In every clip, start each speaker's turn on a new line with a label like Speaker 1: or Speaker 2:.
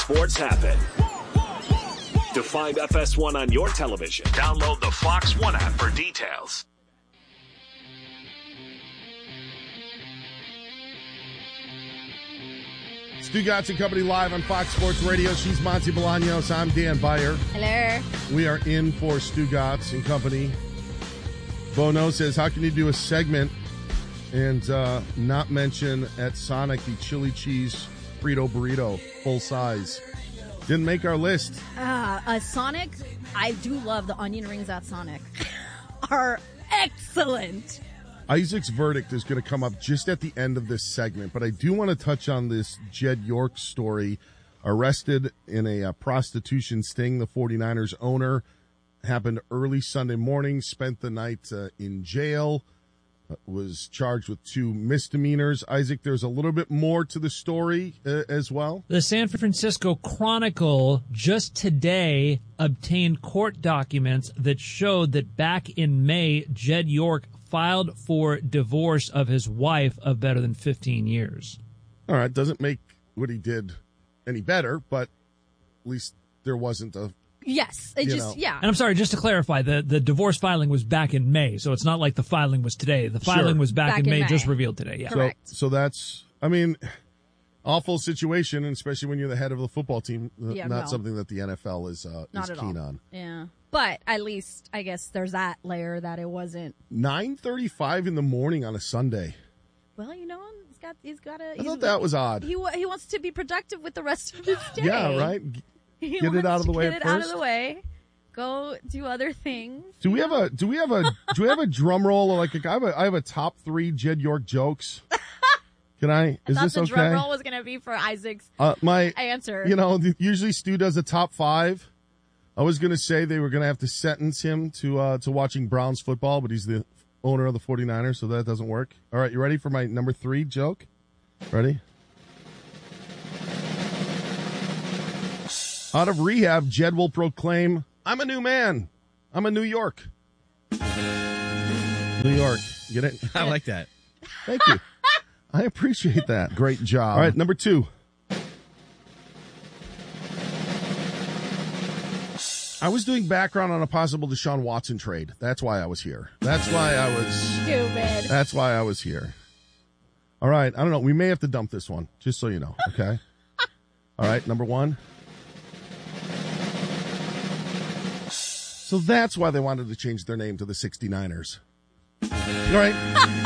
Speaker 1: sports happen. To find FS1 on your television, download the Fox One app for details.
Speaker 2: Stugotz and Company live on Fox Sports Radio. She's Monty Bolaños. I'm Dan Beyer.
Speaker 3: Hello.
Speaker 2: We are in for Stugotz and Company. Bono says, how can you do a segment and not mention at Sonic the chili cheese Frito burrito, full size? Didn't make our list.
Speaker 3: Sonic, I do love the onion rings at Sonic. Are excellent.
Speaker 2: Isaac's verdict is going to come up just at the end of this segment, but I do want to touch on this Jed York story. Arrested in a prostitution sting, the 49ers owner. Happened early Sunday morning, spent the night in jail, was charged with 2 misdemeanors. Isaac, there's a little bit more to the story as well.
Speaker 4: The San Francisco Chronicle just today obtained court documents that showed that back in May, Jed York filed for divorce of his wife of better than 15 years.
Speaker 2: All right, doesn't make what he did any better, but at least there wasn't a...
Speaker 3: Yes, yeah.
Speaker 4: And I'm sorry, just to clarify, the divorce filing was back in May, so it's not like the filing was today. The filing was back in May, just revealed today. Yeah.
Speaker 3: Correct.
Speaker 2: So that's, I mean, awful situation, and especially when you're the head of the football team, something that the NFL is keen on.
Speaker 3: Yeah. But at least, I guess, there's that layer that it wasn't
Speaker 2: 9:35 in the morning on a Sunday.
Speaker 3: Well, he's got
Speaker 2: I thought that was odd.
Speaker 3: He wants to be productive with the rest of his day.
Speaker 2: Yeah, right. Get it out of the way
Speaker 3: Get it out of the way. Go do other things.
Speaker 2: Do we have a drum roll? Like I have a top 3 Jed York jokes. Can I? Is this okay?
Speaker 3: The drum roll was going to be for Isaac's
Speaker 2: my
Speaker 3: answer.
Speaker 2: Usually Stu does a top 5. I was going to say they were going to have to sentence him to watching Browns football, but he's the owner of the 49ers, so that doesn't work. All right, you ready for my number 3 joke? Ready? Out of rehab, Jed will proclaim, I'm a new man. I'm a New York. New York. Get it?
Speaker 5: I like that.
Speaker 2: Thank you. I appreciate that. Great job. All right, number 2. I was doing background on a possible Deshaun Watson trade. That's why I was here. That's why I was here. All right. I don't know. We may have to dump this one, just so you know. Okay. All right. Number 1. So that's why they wanted to change their name to the 69ers. All right.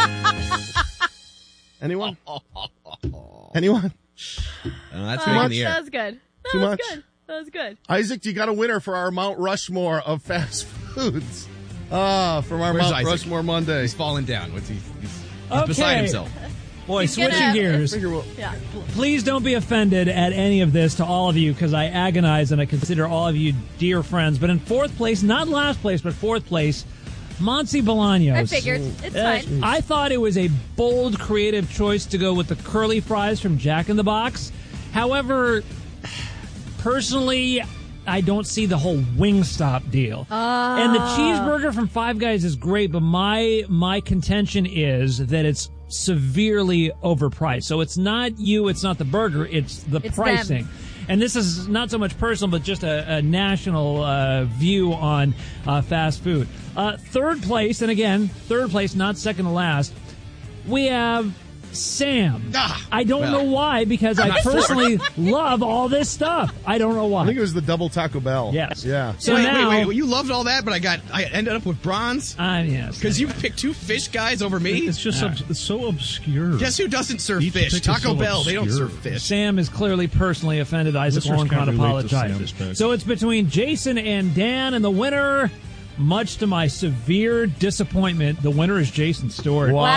Speaker 2: Anyone? Anyone?
Speaker 5: That's making the air.
Speaker 3: That was good.
Speaker 2: Too much?
Speaker 3: That was good.
Speaker 2: Isaac, you got a winner for our Mount Rushmore of fast foods. From our
Speaker 5: Where's
Speaker 2: Mount
Speaker 5: Isaac?
Speaker 2: Rushmore Monday.
Speaker 5: He's falling down. He's beside himself.
Speaker 4: Boy, switching gears.
Speaker 3: Yeah.
Speaker 4: Please don't be offended at any of this to all of you, because I agonize and I consider all of you dear friends. But in 4th place, not last place, but 4th place, Monty Bolaños.
Speaker 3: I figured. It's fine.
Speaker 4: I thought it was a bold, creative choice to go with the curly fries from Jack in the Box. However, personally, I don't see the whole Wingstop deal. And the cheeseburger from Five Guys is great, but my contention is that it's severely overpriced. So it's not it's not the burger, it's the pricing. Them. And this is not so much personal, but just a national view on fast food. 3rd place, and again, 3rd place, not second to last, we have Sam. I don't know why, because I personally love all this stuff. I don't know why.
Speaker 2: I think it was the double Taco Bell.
Speaker 4: Yes.
Speaker 2: Yeah.
Speaker 4: So
Speaker 5: wait. You loved all that, but I ended up with bronze?
Speaker 4: Yes.
Speaker 5: Because you picked 2 fish guys over me?
Speaker 6: It's just it's so obscure.
Speaker 5: Guess who doesn't serve fish? Taco Bell. They don't serve fish.
Speaker 4: Sam is clearly personally offended. Isaac Lowenkron apologizes. So it's between Jason and Dan, and the winner, much to my severe disappointment, the winner is Jason Stewart.
Speaker 3: Wow.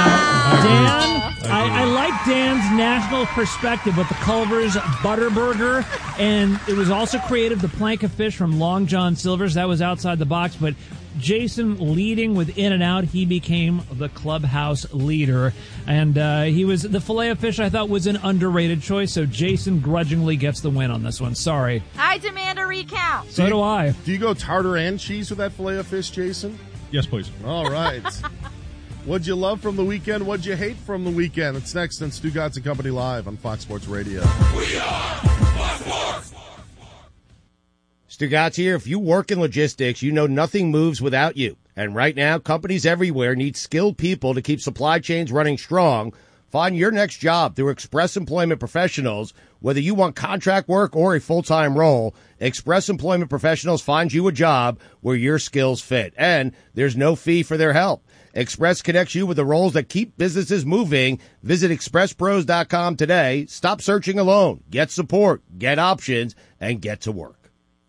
Speaker 4: Dan, I like Dan's national perspective with the Culver's Butterburger, and it was also creative, the plank of fish from Long John Silver's. That was outside the box, but Jason leading with In-N-Out, he became the clubhouse leader. And he was the Filet-O-Fish, I thought, was an underrated choice, so Jason grudgingly gets the win on this one. Sorry.
Speaker 3: I demand a recount.
Speaker 4: So do I.
Speaker 2: Do you go tartar and cheese with that Filet-O-Fish, Jason?
Speaker 6: Yes, please.
Speaker 2: All right. What'd you love from the weekend? What'd you hate from the weekend? It's next on Stugotz and Company Live on Fox Sports Radio.
Speaker 1: We are Fox Sports.
Speaker 7: Stugotz here. If you work in logistics, you know nothing moves without you. And right now, companies everywhere need skilled people to keep supply chains running strong. Find your next job through Express Employment Professionals. Whether you want contract work or a full-time role, Express Employment Professionals finds you a job where your skills fit. And there's no fee for their help. Express connects you with the roles that keep businesses moving. Visit expresspros.com today. Stop searching alone. Get support, get options, and get to work.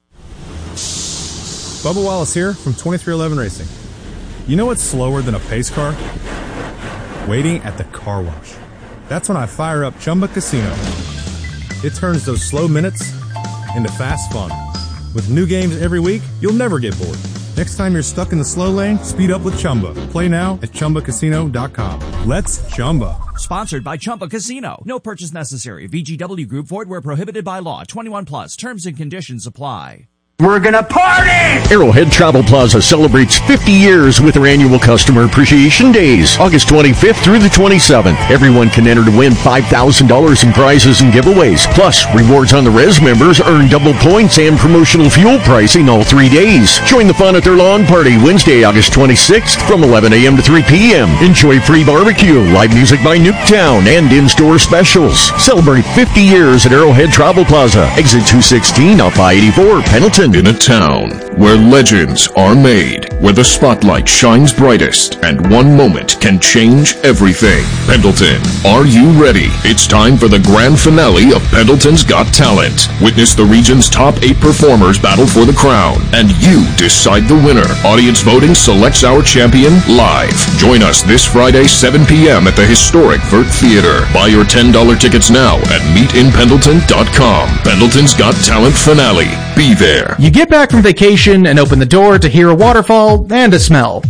Speaker 8: Bubba Wallace here from 2311 Racing. You know what's slower than a pace car? Waiting at the car wash. That's when I fire up Chumba Casino. It turns those slow minutes into fast fun. With new games every week, you'll never get bored. Next time you're stuck in the slow lane, speed up with Chumba. Play now at ChumbaCasino.com. Let's Chumba.
Speaker 9: Sponsored by Chumba Casino. No purchase necessary. VGW Group. Void where prohibited by law. 21 plus. Terms and conditions apply.
Speaker 10: We're gonna party!
Speaker 1: Arrowhead Travel Plaza celebrates 50 years with their annual Customer Appreciation Days, August 25th through the 27th. Everyone can enter to win $5,000 in prizes and giveaways. Plus, rewards on the Res members earn double points and promotional fuel pricing all 3 days. Join the fun at their lawn party Wednesday, August 26th from 11 a.m. to 3 p.m. Enjoy free barbecue, live music by Nuketown, and in-store specials. Celebrate 50 years at Arrowhead Travel Plaza, exit 216 off I-84, Pendleton.
Speaker 11: In a town where legends are made, where the spotlight shines brightest, and one moment can change everything. Pendleton, are you ready? It's time for the grand finale of Pendleton's Got Talent. Witness the region's top 8 performers battle for the crown, and you decide the winner. Audience voting selects our champion live. Join us this Friday, 7 p.m. at the historic Vert Theater. Buy your $10 tickets now at meetinpendleton.com. Pendleton's Got Talent finale. Be there.
Speaker 12: You get back from vacation and open the door to hear a waterfall and a smell.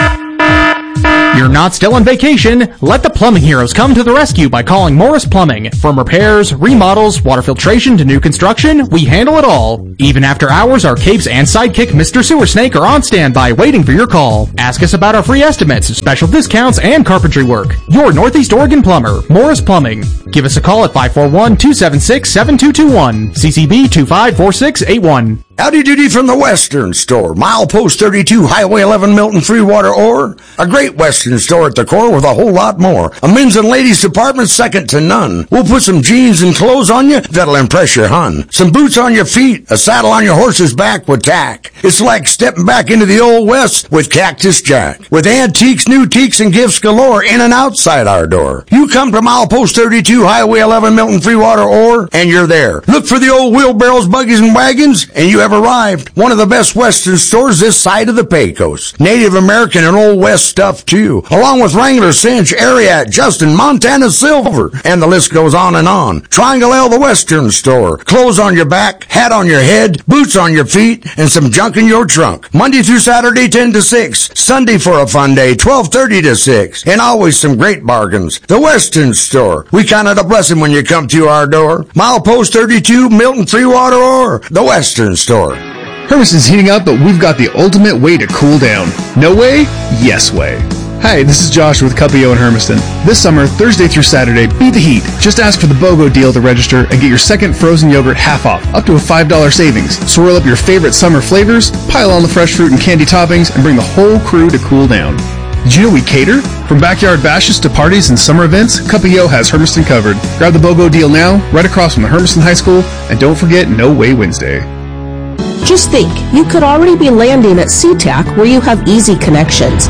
Speaker 12: You're not still on vacation. Let the plumbing heroes come to the rescue by calling Morris Plumbing. From repairs, remodels, water filtration to new construction, we handle it all. Even after hours, our capes and sidekick Mr. Sewer Snake are on standby waiting for your call. Ask us about our free estimates, special discounts, and carpentry work. Your Northeast Oregon plumber, Morris Plumbing. Give us a call at 541-276-7221. CCB 254681.
Speaker 13: Howdy doody from the Western Store. Milepost 32, Highway 11, Milton, Freewater, Ore. A great Western store at the core with a whole lot more. A men's and ladies department second to none. We'll put some jeans and clothes on you that'll impress your hun. Some boots on your feet, a saddle on your horse's back with tack. It's like stepping back into the Old West with Cactus Jack. With antiques, new teaks, and gifts galore in and outside our door. You come to Milepost 32, Highway 11, Milton, Freewater, Ore, and you're there. Look for the old wheelbarrows, buggies, and wagons, and you have arrived. One of the best Western stores this side of the Pecos. Native American and Old West stuff too, along with Wrangler, Cinch, Ariat, Justin, Montana Silver, and the list goes on and on. Triangle L, the Western Store. Clothes on your back, hat on your head, boots on your feet, and some junk in your trunk. Monday through Saturday, 10 to 6. Sunday for a fun day, 12:30 to 6. And always some great bargains. The Western Store. We count it a blessing when you come to our door. Milepost 32, Milton, Freewater, Ore. The Western Store.
Speaker 14: Hermiston's heating up, but we've got the ultimate way to cool down. No way? Yes way. Hi, this is Josh with Cupio in Hermiston. This summer, Thursday through Saturday, beat the heat. Just ask for the BOGO deal to register and get your second frozen yogurt half off, up to a $5 savings. Swirl up your favorite summer flavors, pile on the fresh fruit and candy toppings, and bring the whole crew to cool down. Did you know we cater? From backyard bashes to parties and summer events, Cupio has Hermiston covered. Grab the BOGO deal now, right across from the Hermiston High School, and don't forget No Way Wednesday.
Speaker 15: Just think, you could already be landing at SeaTac where you have easy connections.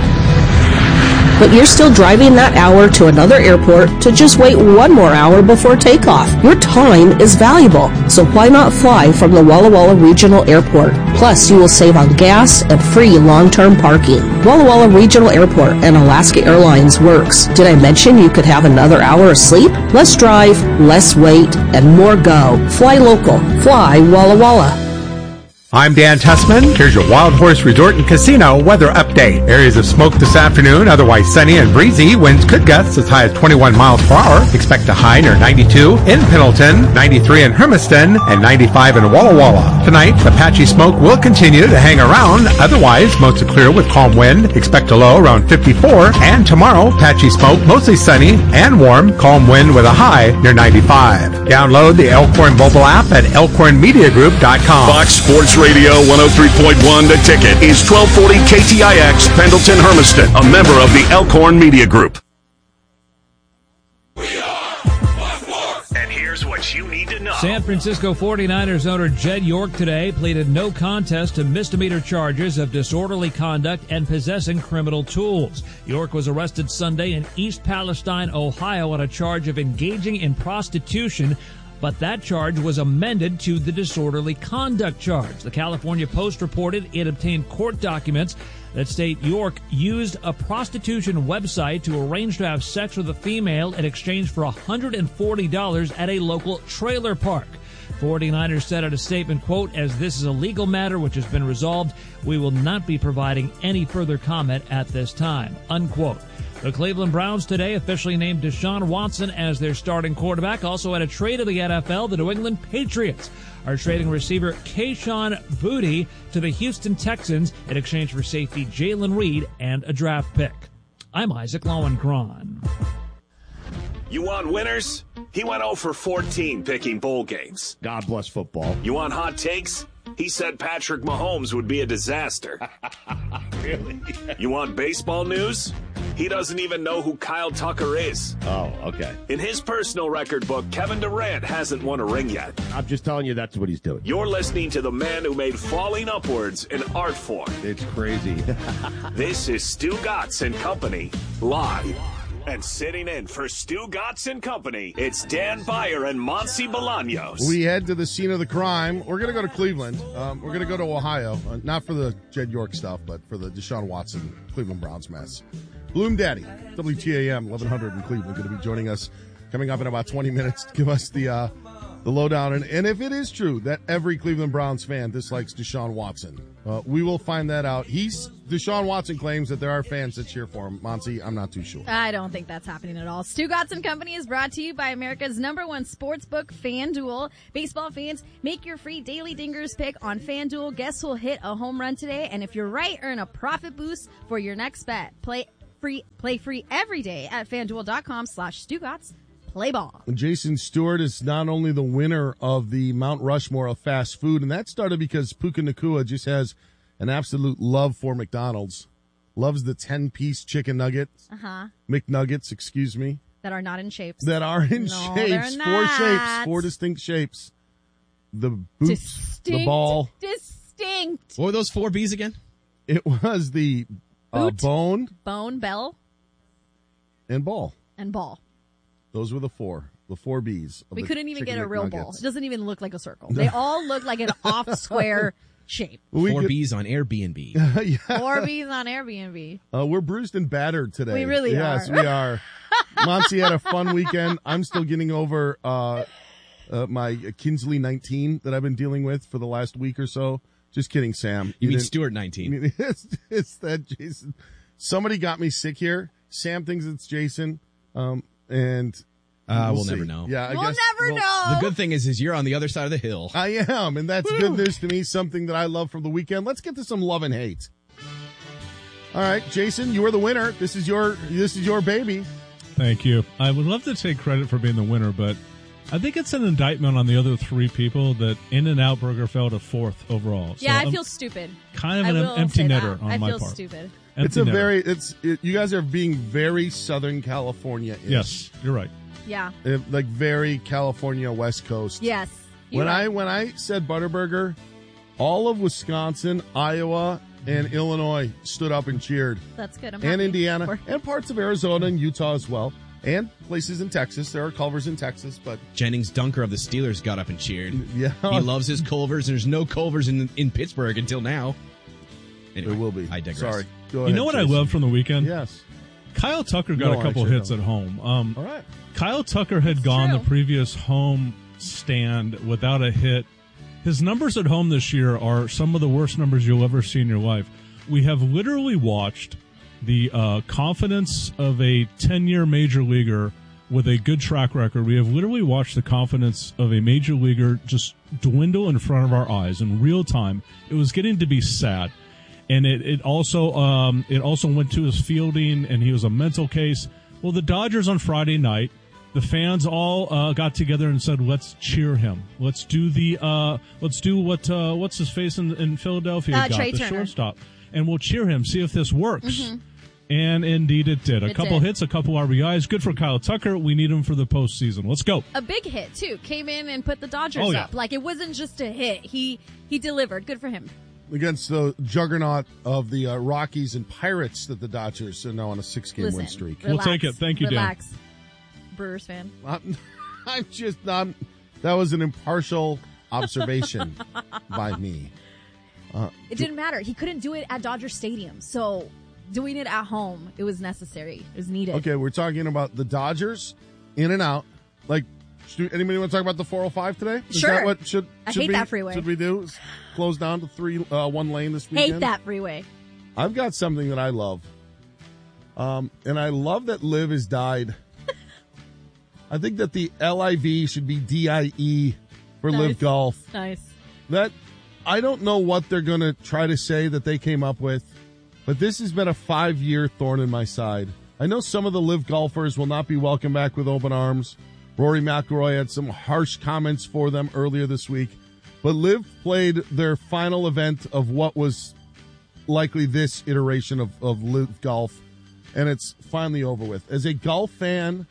Speaker 15: But you're still driving that hour to another airport to just wait one more hour before takeoff. Your time is valuable, so why not fly from the Walla Walla Regional Airport? Plus, you will save on gas and free long-term parking. Walla Walla Regional Airport and Alaska Airlines works. Did I mention you could have another hour of sleep? Less drive, less wait, and more go. Fly local. Fly Walla Walla.
Speaker 16: I'm Dan Tussman. Here's your Wild Horse Resort and Casino weather update. Areas of smoke this afternoon, otherwise sunny and breezy. Winds could gust as high as 21 miles per hour. Expect a high near 92 in Pendleton, 93 in Hermiston, and 95 in Walla Walla. Tonight, the patchy smoke will continue to hang around. Otherwise, mostly clear with calm wind. Expect a low around 54. And tomorrow, patchy smoke, mostly sunny and warm. Calm wind with a high near 95. Download the Elkhorn mobile app at elkhornmediagroup.com.
Speaker 1: Fox Sports
Speaker 11: Radio 103.1 The Ticket is 1240 KTIX Pendleton Hermiston, a member of the Elkhorn Media Group.
Speaker 10: And here's what you need to know.
Speaker 4: San Francisco 49ers owner Jed York today pleaded no contest to misdemeanor charges of disorderly conduct and possessing criminal tools. York was arrested Sunday in East Palestine, Ohio on a charge of engaging in prostitution, but that charge was amended to the disorderly conduct charge. The California Post reported it obtained court documents that state York used a prostitution website to arrange to have sex with a female in exchange for $140 at a local trailer park. 49ers said in a statement, quote, "As this is a legal matter which has been resolved, we will not be providing any further comment at this time," unquote. The Cleveland Browns today officially named Deshaun Watson as their starting quarterback. Also at a trade of the NFL, the New England Patriots are trading receiver Kayshon Boutte to the Houston Texans in exchange for safety Jalen Reed and a draft pick. I'm Isaac Lowenkron.
Speaker 10: You want winners? He went 0 for 14 picking bowl games.
Speaker 7: God bless football.
Speaker 10: You want hot takes? He said Patrick Mahomes would be a disaster.
Speaker 7: Really?
Speaker 10: You want baseball news? He doesn't even know who Kyle Tucker is.
Speaker 7: Oh, okay.
Speaker 10: In his personal record book, Kevin Durant hasn't won a ring yet.
Speaker 7: I'm just telling you that's what he's doing.
Speaker 10: You're listening to the man who made falling upwards an art form.
Speaker 7: It's crazy.
Speaker 10: This is Stu Gatz and Company, live. And sitting in for Stu Gatz and Company, it's Dan Beyer and Monty Bolaños.
Speaker 2: We head to the scene of the crime. We're going to go to Cleveland. We're going to go to Ohio, not for the Jed York stuff, but for the Deshaun Watson Cleveland Browns mess. Bloom Daddy, WTAM 1100 in Cleveland, going to be joining us coming up in about 20 minutes to give us the lowdown. And if it is true that every Cleveland Browns fan dislikes Deshaun Watson, we will find that out. Deshaun Watson claims that there are fans that cheer for him. Monty, I'm not too sure.
Speaker 3: I don't think that's happening at all. Stu Gatz and Company is brought to you by America's #1 sportsbook, FanDuel. Baseball fans, make your free daily dingers pick on FanDuel. Guess who'll hit a home run today? And if you're right, earn a profit boost for your next bet. Play free every day at FanDuel.com/StuGatz. Play ball.
Speaker 2: Jason Stewart is not only the winner of the Mount Rushmore of fast food, and that started because Puka Nacua just has an absolute love for McDonald's. Loves the 10-piece chicken nuggets. McNuggets, excuse me.
Speaker 3: That are not in shapes.
Speaker 2: That are in
Speaker 3: No,
Speaker 2: shapes.
Speaker 3: they're
Speaker 2: 4
Speaker 3: not.
Speaker 2: shapes. 4 distinct shapes. The boots, the ball.
Speaker 3: Distinct.
Speaker 5: What were those 4 B's again?
Speaker 2: It was the bone,
Speaker 3: bell,
Speaker 2: and ball.
Speaker 3: and ball.
Speaker 2: Those were the 4 B's.
Speaker 3: We couldn't even get a real ball.
Speaker 2: McNuggets.
Speaker 3: It doesn't even look like a circle. They all look like an off-square shape.
Speaker 5: 4 B's on Airbnb.
Speaker 2: Yeah.
Speaker 3: 4 B's on Airbnb.
Speaker 2: We're bruised and battered today.
Speaker 3: We really are.
Speaker 2: Yes, we are. Monty had a fun weekend. I'm still getting over my Kinsley 19 that I've been dealing with for the last week or so. Just kidding, Sam.
Speaker 5: You mean Stuart 19?
Speaker 2: It's that Jason. Somebody got me sick here. Sam thinks it's Jason. And
Speaker 5: we'll never know.
Speaker 2: Yeah, I
Speaker 3: We'll
Speaker 2: guess
Speaker 3: never know.
Speaker 5: The good thing is you're on the other side of the hill.
Speaker 2: I am, and that's good news to me. Something that I love from the weekend. Let's get to some love and hate. All right, Jason, you are the winner. This is your baby.
Speaker 6: Thank you. I would love to take credit for being the winner, but I think it's an indictment on the other 3 people that In-N-Out Burger fell to 4th overall.
Speaker 3: Yeah,
Speaker 6: So
Speaker 3: I feel stupid.
Speaker 6: kind of
Speaker 3: I
Speaker 6: an
Speaker 3: will
Speaker 6: empty
Speaker 3: say
Speaker 6: netter
Speaker 3: that.
Speaker 6: on
Speaker 3: I
Speaker 6: my
Speaker 3: feel
Speaker 6: part.
Speaker 3: stupid.
Speaker 6: Empty netter.
Speaker 2: You guys are being very Southern California-ish.
Speaker 6: Yes, you're right.
Speaker 3: Yeah.
Speaker 2: Like very California West Coast.
Speaker 3: Yes.
Speaker 2: When I said Butterburger, all of Wisconsin, Iowa, and Illinois stood up and cheered.
Speaker 3: That's good. I'm
Speaker 2: And
Speaker 3: happy.
Speaker 2: Indiana, and parts of Arizona and Utah as well. And places in Texas. There are Culvers in Texas, but
Speaker 5: Jennings Dunker of the Steelers got up and cheered.
Speaker 2: Yeah.
Speaker 5: He loves his Culvers, and there's no Culvers in Pittsburgh until now. Anyway,
Speaker 2: there will be.
Speaker 5: I digress.
Speaker 2: Sorry. Go
Speaker 6: You
Speaker 2: ahead,
Speaker 6: know what
Speaker 2: Jason.
Speaker 6: I love from the weekend?
Speaker 2: Yes.
Speaker 6: Kyle Tucker got
Speaker 2: No,
Speaker 6: a couple
Speaker 2: I sure
Speaker 6: hits
Speaker 2: don't.
Speaker 6: at home.
Speaker 2: All right.
Speaker 6: Kyle Tucker had gone
Speaker 3: true.
Speaker 6: the previous home stand without a hit. His numbers at home this year are some of the worst numbers you'll ever see in your life. We have literally watched the confidence of a 10-year major leaguer with a good track record. We have literally watched the confidence of a major leaguer just dwindle in front of our eyes in real time. It was getting to be sad. And it also went to his fielding, and he was a mental case. Well, the Dodgers on Friday night the fans all got together and said, "Let's cheer him. Let's do what's his face in Philadelphia got
Speaker 3: Trey
Speaker 6: the
Speaker 3: Turner.
Speaker 6: shortstop, and we'll cheer him. See if this works." And indeed, it did. A couple hits, a couple RBIs. Good for Kyle Tucker. We need him for the postseason. Let's go.
Speaker 3: A big hit too. Came in and put the Dodgers up. Like it wasn't just a hit. He delivered. Good for him.
Speaker 2: Against the juggernaut of the Rockies and Pirates that the Dodgers are now on a 6-game win streak.
Speaker 3: Relax,
Speaker 6: we'll take it. Thank you,
Speaker 3: relax.
Speaker 6: Dan.
Speaker 3: Brewers fan.
Speaker 2: That was an impartial observation by me.
Speaker 3: It didn't matter. He couldn't do it at Dodger Stadium. So doing it at home, it was necessary. It was needed.
Speaker 2: Okay, we're talking about the Dodgers in and out. Like, anybody want to talk about the 405 today? Is
Speaker 3: Sure.
Speaker 2: that what should
Speaker 3: I hate that freeway.
Speaker 2: Should we do? Close down to one lane this weekend?
Speaker 3: Hate that freeway.
Speaker 2: I've got something that I love. And I love that Liv has died. I think that the LIV should be DIE for Live Golf.
Speaker 3: Nice.
Speaker 2: That, I don't know what they're going to try to say that they came up with, but this has been a 5-year thorn in my side. I know some of the Live golfers will not be welcomed back with open arms. Rory McIlroy had some harsh comments for them earlier this week, but Liv played their final event of what was likely this iteration of Live Golf, and it's finally over with. As a golf fan,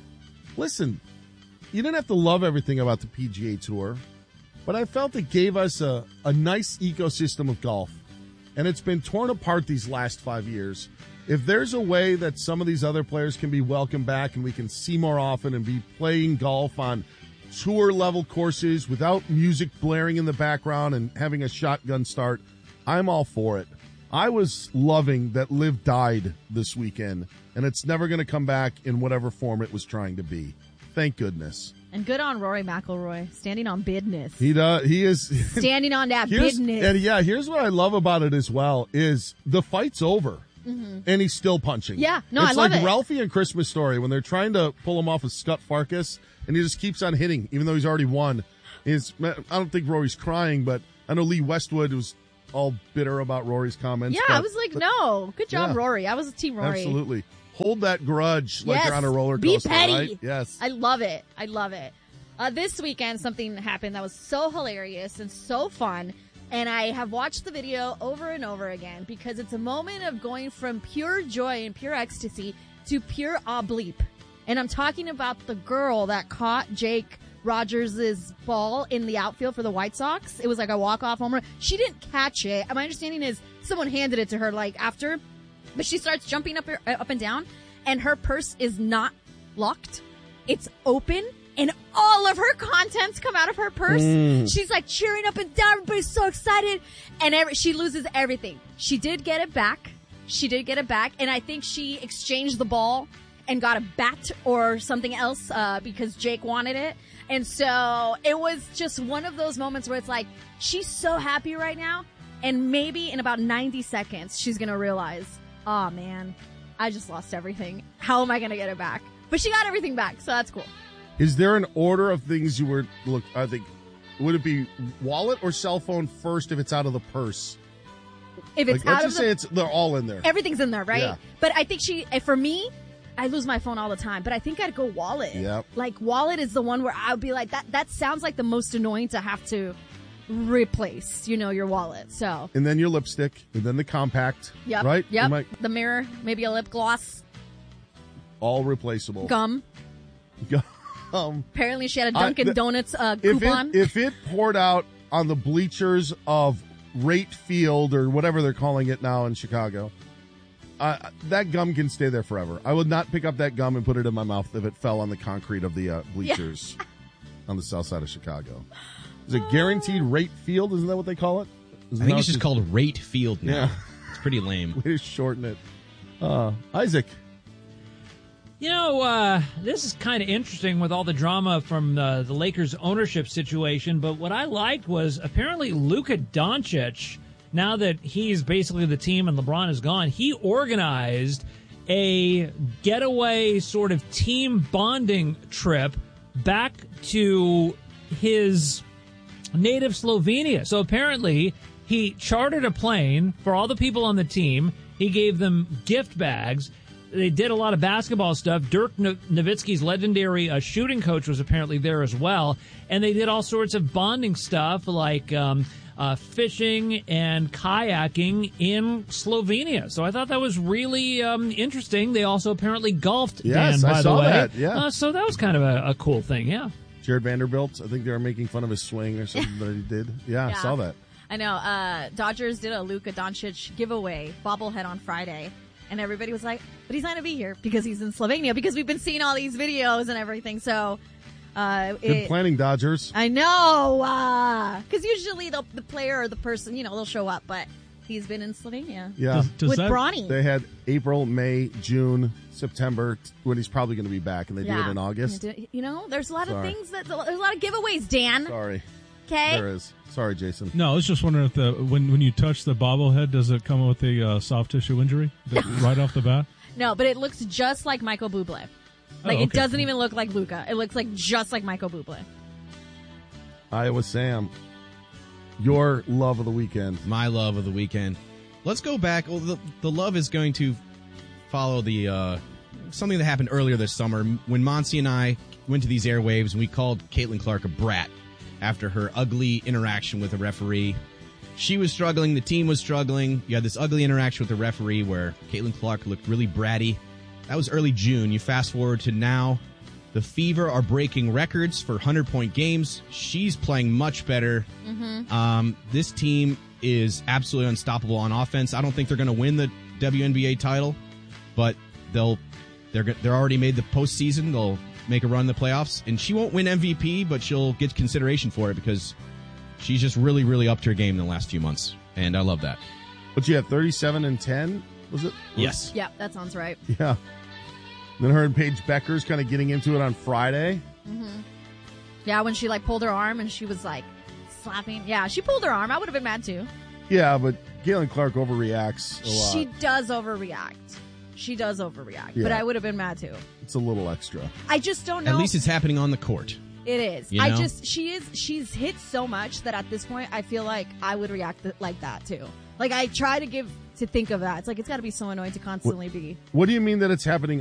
Speaker 2: listen, you didn't have to love everything about the PGA Tour, but I felt it gave us a nice ecosystem of golf, and it's been torn apart these last 5 years. If there's a way that some of these other players can be welcomed back and we can see more often and be playing golf on tour-level courses without music blaring in the background and having a shotgun start, I'm all for it. I was loving that Liv died this weekend, and it's never going to come back in whatever form it was trying to be. Thank goodness.
Speaker 3: And good on Rory McIlroy, standing on business.
Speaker 2: He is
Speaker 3: standing on that business.
Speaker 2: And yeah, here's what I love about it as well is the fight's over.
Speaker 3: Mm-hmm.
Speaker 2: And he's still punching.
Speaker 3: Yeah, no,
Speaker 2: it's
Speaker 3: I love
Speaker 2: like
Speaker 3: it.
Speaker 2: Ralphie and Christmas Story when they're trying to pull him off of Scott Farkas, and he just keeps on hitting, even though he's already won. I don't think Rory's crying, but I know Lee Westwood was all bitter about Rory's comments.
Speaker 3: Yeah, I was like, no, good job,
Speaker 2: yeah.
Speaker 3: Rory. I was Team Rory.
Speaker 2: Absolutely. Hold that grudge like
Speaker 3: yes.
Speaker 2: you're on a roller coaster.
Speaker 3: Be petty.
Speaker 2: Right? Yes.
Speaker 3: I love it. I love it. This weekend, something happened that was so hilarious and so fun. And I have watched the video over and over again because it's a moment of going from pure joy and pure ecstasy to pure bleep. And I'm talking about the girl that caught Jake Rogers' ball in the outfield for the White Sox. It was like a walk-off home run. She didn't catch it. My understanding is someone handed it to her like after, but she starts jumping up and down, and her purse is not locked. It's open. And all of her contents come out of her purse. She's like cheering up and down. Everybody's so excited. And she loses everything. She did get it back. And I think she exchanged the ball and got a bat or something else because Jake wanted it. And so it was just one of those moments where it's like, she's so happy right now. And maybe in about 90 seconds, she's going to realize, oh, man, I just lost everything. How am I going to get it back? But she got everything back, so that's cool.
Speaker 2: Is there an order of things you were I think would it be wallet or cell phone first if it's out of the purse?
Speaker 3: If it's
Speaker 2: like,
Speaker 3: out
Speaker 2: let's
Speaker 3: of
Speaker 2: just say they're all in there.
Speaker 3: Everything's in there, right?
Speaker 2: Yeah.
Speaker 3: But I think for me, I lose my phone all the time, but I think I'd go wallet.
Speaker 2: Yep.
Speaker 3: Like wallet is the one where I'd be like that sounds like the most annoying to have to replace, your wallet. So.
Speaker 2: And then your lipstick, and then the compact.
Speaker 3: Yep.
Speaker 2: Right?
Speaker 3: Yep. The mirror, maybe a lip gloss.
Speaker 2: All replaceable.
Speaker 3: Gum. Apparently she had a Dunkin' Donuts coupon.
Speaker 2: If it poured out on the bleachers of Rate Field or whatever they're calling it now in Chicago, that gum can stay there forever. I would not pick up that gum and put it in my mouth if it fell on the concrete of the bleachers on the south side of Chicago. Is it guaranteed Rate Field? Isn't that what they call it?
Speaker 5: I think it's just called Rate Field now.
Speaker 2: Yeah.
Speaker 5: It's pretty lame.
Speaker 2: Way to shorten it. Isaac.
Speaker 4: This is kind of interesting with all the drama from the Lakers ownership situation, but what I liked was apparently Luka Doncic, now that he's basically the team and LeBron is gone, he organized a getaway sort of team bonding trip back to his native Slovenia. So apparently he chartered a plane for all the people on the team. He gave them gift bags. they did a lot of basketball stuff. Dirk Nowitzki's legendary shooting coach was apparently there as well. And they did all sorts of bonding stuff like fishing and kayaking in Slovenia. So I thought that was really interesting. They also apparently golfed,
Speaker 2: Yes,
Speaker 4: Dan, by
Speaker 2: I saw
Speaker 4: the way.
Speaker 2: that, yeah.
Speaker 4: So that was kind of a cool thing, yeah.
Speaker 2: Jared Vanderbilt, I think they were making fun of his swing or something that he did. Yeah, I saw that.
Speaker 3: I know. Dodgers did a Luka Doncic giveaway bobblehead on Friday, and everybody was like, but he's not going to be here because he's in Slovenia, because we've been seeing all these videos and everything. So,
Speaker 2: good planning, Dodgers.
Speaker 3: I know. Because usually the player or the person, they'll show up, but he's been in Slovenia.
Speaker 2: Yeah.
Speaker 3: With Bronny.
Speaker 2: They had April, May, June, September, when he's probably going to be back, and they do it in August.
Speaker 3: There's a lot of things there's a lot of giveaways, Dan.
Speaker 2: Sorry.
Speaker 3: Okay.
Speaker 2: There is. Sorry, Jason.
Speaker 6: No, I was just wondering if when you touch the bobblehead, does it come with a soft tissue injury right off the bat?
Speaker 3: No, but it looks just like Michael Bublé. Like,
Speaker 6: okay.
Speaker 3: It doesn't even look like Luka. It looks like just like Michael Bublé.
Speaker 2: Iowa Sam, your love of the weekend.
Speaker 5: My love of the weekend. Let's go back. Well, the love is going to follow the something that happened earlier this summer when Monty and I went to these airwaves and we called Caitlin Clark a brat after her ugly interaction with a referee. She was struggling. The team was struggling. You had this ugly interaction with the referee where Caitlin Clark looked really bratty. That was early June. You fast forward to now. The Fever are breaking records for 100-point games. She's playing much better.
Speaker 3: Mm-hmm.
Speaker 5: This team is absolutely unstoppable on offense. I don't think they're going to win the WNBA title, but they're already made the postseason. They'll make a run in the playoffs, and she won't win MVP, but she'll get consideration for it because she's just really, really upped her game in the last few months, and I love that.
Speaker 2: But you had 37 and 10, was it?
Speaker 5: Yes.
Speaker 3: Yeah, that sounds right.
Speaker 2: Yeah. Then her and Paige Becker's kind of getting into it on Friday.
Speaker 3: Mm-hmm. Yeah, when she pulled her arm and she was slapping. Yeah, she pulled her arm. I would have been mad too.
Speaker 2: Yeah, but Caitlin Clark overreacts a lot.
Speaker 3: She does overreact.
Speaker 2: Yeah.
Speaker 3: But I would have been mad too.
Speaker 2: It's a little extra.
Speaker 3: I just don't know.
Speaker 5: At least it's happening on the court.
Speaker 3: It is.
Speaker 5: You know?
Speaker 3: She's hit so much that at this point I feel like I would react like that too. Like, I try to think of that. It's like, it's got to be so annoying to constantly be.
Speaker 2: What do you mean that it's happening